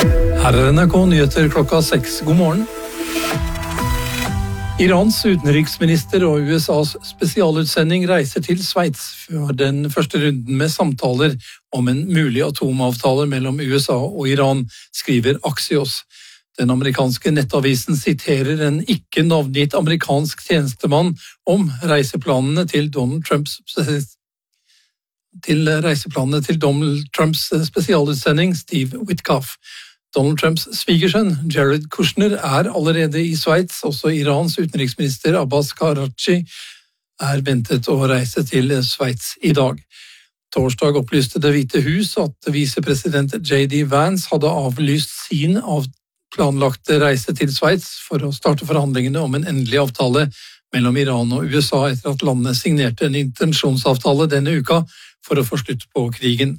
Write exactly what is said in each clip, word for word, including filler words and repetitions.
Her er N R K nyheter klokka seks. God morgen. Irans utenriksminister og U S A's spesialutsending reiser til Sveits for den første runden med samtaler om en mulig atomavtale mellom U S A og Iran, skriver Axios. Den amerikanske nettavisen siterer en ikke navngitt amerikansk tjenestemann om reiseplanene til Donald Trumps til reiseplanene til Donald Trumps spesialutsending Steve Witkoff. Donald Trumps svigersønn, Jared Kushner, er allerede i Sveits. Også Irans utenriksminister Abbas Karachi er ventet å reise til Sveits i dag. Torsdag opplyste Det hvite hus at visepresident J D Vance hadde avlyst sin av planlagte reise til Sveits for å starte forhandlingene om en endelig avtale mellom Iran og U S A etter at landene signerte en intensjonsavtale denne uka for å få slutt på krigen.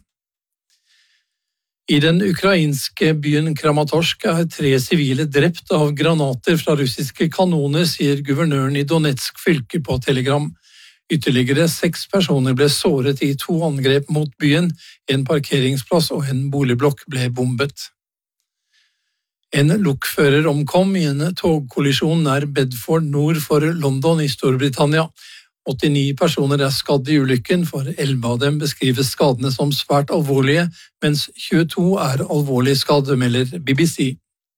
I den ukrainske byen Kramatorsk er tre sivile drept av granater fra russiske kanoner, sier guvernøren i Donetsk fylke på Telegram. Ytterligere seks personer ble såret i to angrep mot byen, en parkeringsplass og en boligblokk ble bombet. En lokfører omkom i en togkollisjon nær Bedford nord for London i Storbritannia. åttini personer er skadd i ulykken, for elleve av dem beskriver skadene som svært alvorlige, mens tjueto er alvorlig skadd, melder B B C.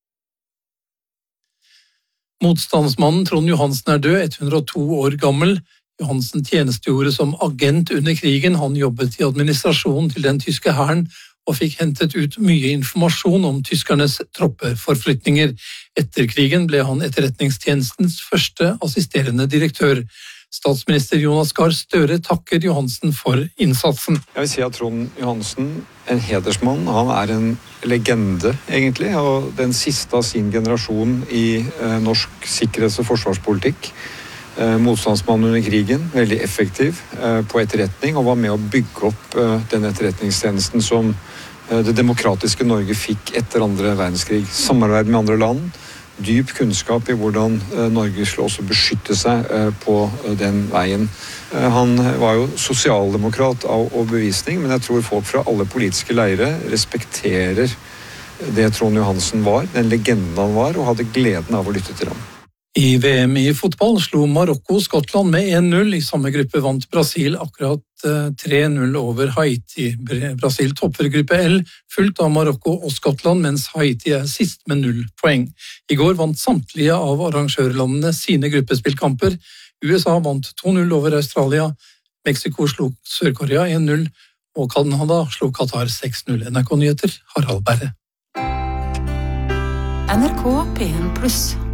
Motstandsmannen Trond Johansen er død, hundre og to år gammel. Johansen tjenestegjorde som agent under krigen. Han jobbet i administrasjonen til den tyske hæren og fikk hentet ut mye informasjon om tyskernes troppeforflytninger. Etter krigen ble han etterretningstjenestens første assisterende direktør. Statsminister Jonas Gahr Støre takker Johansen for innsatsen. Jeg vil si at Trond Johansen, en hedersmann, han er en legende egentlig, og den siste av sin generasjon i eh, norsk sikkerhets- og forsvarspolitikk. Eh, motstandsmann under krigen, veldig effektiv eh, på etterretning, og var med å bygge opp eh, den etterretningstjenesten som eh, det demokratiske Norge fikk etter andre verdenskrig. Samarbeid med andre land, dyp kunnskap i hvordan Norge skulle også beskytte seg på den veien. Han var jo sosialdemokrat av overbevisning, men jeg tror folk fra alle politiske leire respekterer det Trond Johansen var, den legenden han var, og hadde gleden av å lytte til ham. I V M i fotball slo Marokko Skottland med en null. I samme gruppe vant Brasil akkurat tre null over Haiti. Brasil topper gruppe L, fulgt av Marokko og Skottland, mens Haiti er sist med null poeng. I går vant samtlige av arrangørlandene sine gruppespillkamper. U S A vant to null over Australia, Mexico slo Sør-Korea en null, og Canada slo Qatar seks null. N R K Nyheter, Harald Berre. N R K P en pluss